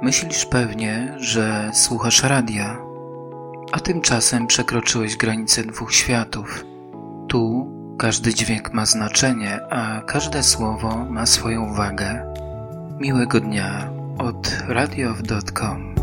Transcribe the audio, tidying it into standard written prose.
Myślisz pewnie, że słuchasz radia, a tymczasem przekroczyłeś granicę dwóch światów. Tu każdy dźwięk ma znaczenie, a każde słowo ma swoją wagę. Miłego dnia od radiow.com.